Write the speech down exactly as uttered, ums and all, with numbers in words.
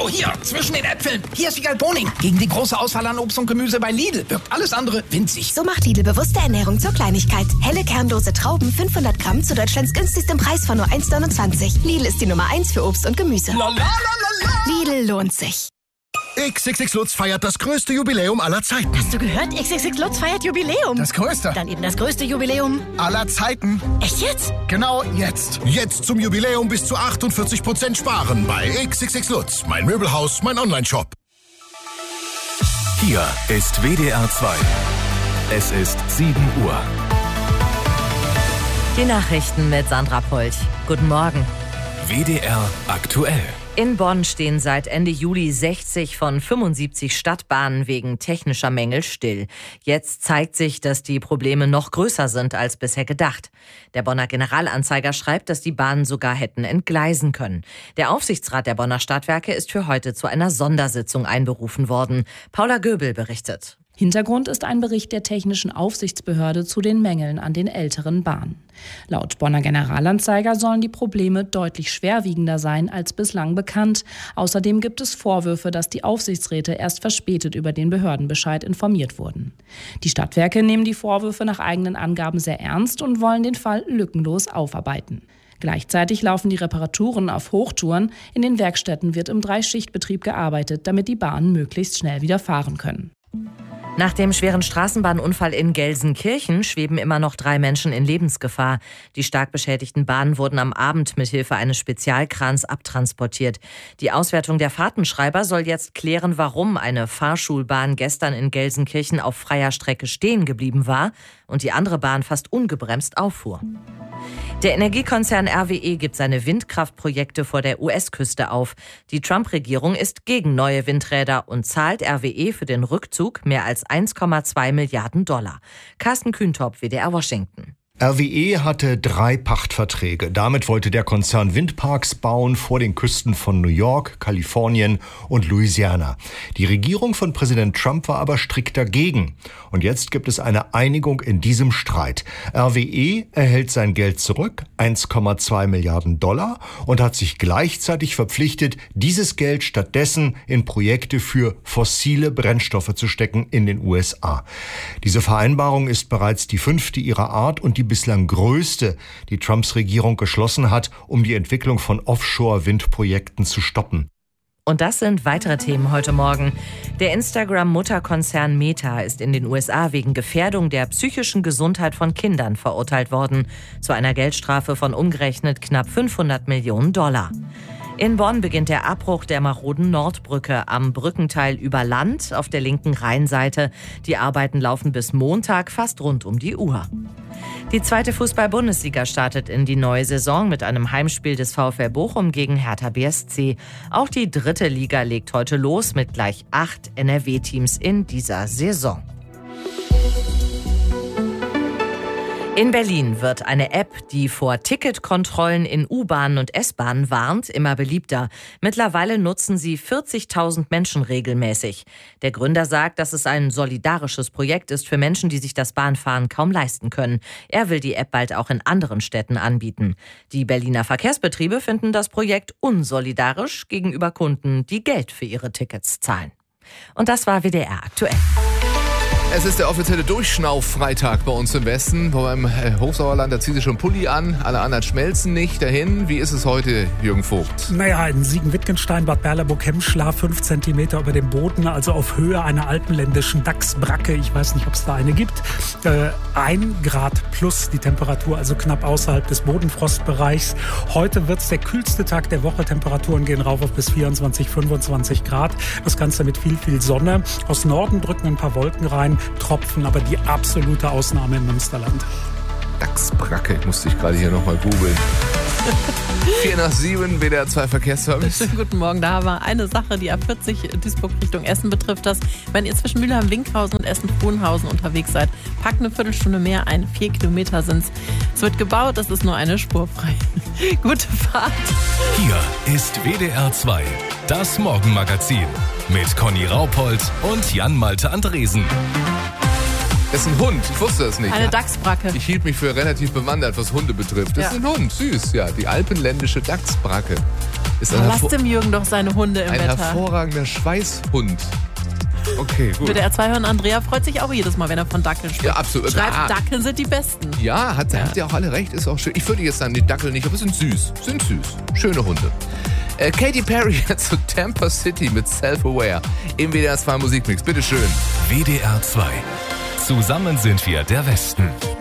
Oh, hier, zwischen den Äpfeln. Hier ist Wiegald Boning. Gegen die große Auswahl an Obst und Gemüse bei Lidl wirkt alles andere winzig. So macht Lidl bewusste Ernährung zur Kleinigkeit. Helle, kernlose Trauben, fünfhundert Gramm zu Deutschlands günstigstem Preis von nur eins neunundzwanzig. Lidl ist die Nummer eins für Obst und Gemüse. La, la, la, la, la. Lidl lohnt sich. X X X Lutz feiert das größte Jubiläum aller Zeiten. Hast du gehört? X X X Lutz feiert Jubiläum. Das größte. Dann eben das größte Jubiläum aller Zeiten. Echt jetzt? Genau jetzt. Jetzt zum Jubiläum bis zu achtundvierzig Prozent sparen bei X X X Lutz. Mein Möbelhaus, mein Onlineshop. Hier ist W D R zwei. Es ist sieben Uhr. Die Nachrichten mit Sandra Polch. Guten Morgen. W D R aktuell. In Bonn stehen seit Ende Juli sechzig von fünfundsiebzig Stadtbahnen wegen technischer Mängel still. Jetzt zeigt sich, dass die Probleme noch größer sind als bisher gedacht. Der Bonner Generalanzeiger schreibt, dass die Bahnen sogar hätten entgleisen können. Der Aufsichtsrat der Bonner Stadtwerke ist für heute zu einer Sondersitzung einberufen worden. Paula Göbel berichtet. Hintergrund ist ein Bericht der Technischen Aufsichtsbehörde zu den Mängeln an den älteren Bahnen. Laut Bonner Generalanzeiger sollen die Probleme deutlich schwerwiegender sein als bislang bekannt. Außerdem gibt es Vorwürfe, dass die Aufsichtsräte erst verspätet über den Behördenbescheid informiert wurden. Die Stadtwerke nehmen die Vorwürfe nach eigenen Angaben sehr ernst und wollen den Fall lückenlos aufarbeiten. Gleichzeitig laufen die Reparaturen auf Hochtouren. In den Werkstätten wird im Dreischichtbetrieb gearbeitet, damit die Bahnen möglichst schnell wieder fahren können. Nach dem schweren Straßenbahnunfall in Gelsenkirchen schweben immer noch drei Menschen in Lebensgefahr. Die stark beschädigten Bahnen wurden am Abend mit Hilfe eines Spezialkrans abtransportiert. Die Auswertung der Fahrtenschreiber soll jetzt klären, warum eine Fahrschulbahn gestern in Gelsenkirchen auf freier Strecke stehen geblieben war und die andere Bahn fast ungebremst auffuhr. Der Energiekonzern R W E gibt seine Windkraftprojekte vor der U S-Küste auf. Die Trump-Regierung ist gegen neue Windräder und zahlt R W E für den Rückzug mehr als eins Komma zwei Milliarden Dollar. Carsten Kühntop, W D R Washington. R W E hatte drei Pachtverträge. Damit wollte der Konzern Windparks bauen vor den Küsten von New York, Kalifornien und Louisiana. Die Regierung von Präsident Trump war aber strikt dagegen. Und jetzt gibt es eine Einigung in diesem Streit. R W E erhält sein Geld zurück, eins Komma zwei Milliarden Dollar, und hat sich gleichzeitig verpflichtet, dieses Geld stattdessen in Projekte für fossile Brennstoffe zu stecken in den U S A. Diese Vereinbarung ist bereits die fünfte ihrer Art und die bislang größte, die Trumps Regierung geschlossen hat, um die Entwicklung von Offshore-Windprojekten zu stoppen. Und das sind weitere Themen heute Morgen. Der Instagram-Mutterkonzern Meta ist in den U S A wegen Gefährdung der psychischen Gesundheit von Kindern verurteilt worden, zu einer Geldstrafe von umgerechnet knapp fünfhundert Millionen Dollar. In Bonn beginnt der Abbruch der maroden Nordbrücke am Brückenteil über Land auf der linken Rheinseite. Die Arbeiten laufen bis Montag fast rund um die Uhr. Die zweite Fußball-Bundesliga startet in die neue Saison mit einem Heimspiel des VfL Bochum gegen Hertha B S C. Auch die dritte Liga legt heute los mit gleich acht N R W-Teams in dieser Saison. In Berlin wird eine App, die vor Ticketkontrollen in U-Bahnen und S-Bahnen warnt, immer beliebter. Mittlerweile nutzen sie vierzigtausend Menschen regelmäßig. Der Gründer sagt, dass es ein solidarisches Projekt ist für Menschen, die sich das Bahnfahren kaum leisten können. Er will die App bald auch in anderen Städten anbieten. Die Berliner Verkehrsbetriebe finden das Projekt unsolidarisch gegenüber Kunden, die Geld für ihre Tickets zahlen. Und das war W D R aktuell. Es ist der offizielle Durchschnauf-Freitag bei uns im Westen. Beim Hochsauerland, da zieht sich schon Pulli an. Alle anderen schmelzen nicht dahin. Wie ist es heute, Jürgen Vogt? Naja, in Siegen-Wittgenstein, Bad Berleburg-Hemmschlar, fünf Zentimeter über dem Boden, also auf Höhe einer alpenländischen Dachsbracke. Ich weiß nicht, ob es da eine gibt. Äh, ein Grad plus die Temperatur, also knapp außerhalb des Bodenfrostbereichs. Heute wird es der kühlste Tag der Woche. Temperaturen gehen rauf auf bis vierundzwanzig, fünfundzwanzig Grad. Das Ganze mit viel, viel Sonne. Aus Norden drücken ein paar Wolken rein. Tropfen, aber die absolute Ausnahme im Münsterland. Dachsbracke, musste ich gerade hier nochmal googeln. vier nach sieben, W D R zwei Verkehrsservice. Schönen guten Morgen, da haben wir eine Sache, die A vierzig Duisburg Richtung Essen betrifft. Das, wenn ihr zwischen Mülheim-Winkhausen und Essen-Frohnhausen unterwegs seid, packt eine Viertelstunde mehr ein. Vier Kilometer sind's. Es wird gebaut, es ist nur eine Spur frei. Gute Fahrt. Hier ist W D R zwei, das Morgenmagazin mit Conny Raupold und Jan-Malte Andresen. Das ist ein Hund, ich wusste das nicht. Eine Dachsbracke. Ich hielt mich für relativ bewandert, was Hunde betrifft. Das ja. ist ein Hund, süß, ja. Die alpenländische Dachsbracke. Ist Oh, ein, lasst hervor dem Jürgen doch seine Hunde im ein Wetter. hervorragender Schweißhund. Okay, gut. W D R zwei hören, Andrea freut sich auch jedes Mal, wenn er von Dackeln spricht. Ja, absolut. Schreibt, Ah. Dackeln sind die Besten. Ja, hat, habt ihr auch alle recht, ist auch schön. Ich würde jetzt sagen, die Dackel nicht, aber sind süß. Sind süß. Schöne Hunde. Äh, Katy Perry jetzt zu Tampa City mit Self-Aware im W D R zwei Musikmix. Bitteschön. W D R zwei. Zusammen sind wir der Westen.